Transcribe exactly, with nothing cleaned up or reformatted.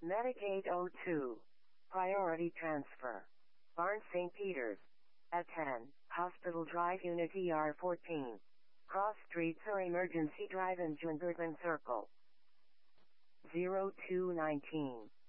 Medicate oh two. Priority transfer. Barnes Saint Peter's. At ten, Hospital Drive Unit E R fourteen. Cross Streets or Emergency Drive in Jungerton Circle. zero two one nine.